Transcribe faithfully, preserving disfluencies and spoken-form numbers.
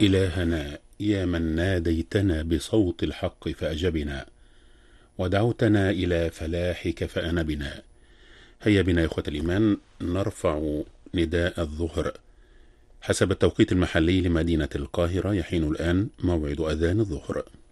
إلهنا يا من ناديتنا بصوت الحق فأجبنا، ودعوتنا إلى فلاحك فأنبنا. هيا بنا يا إخوة الإيمان نرفع نداء الظهر حسب التوقيت المحلي لمدينة القاهرة. يحين الآن موعد أذان الظهر.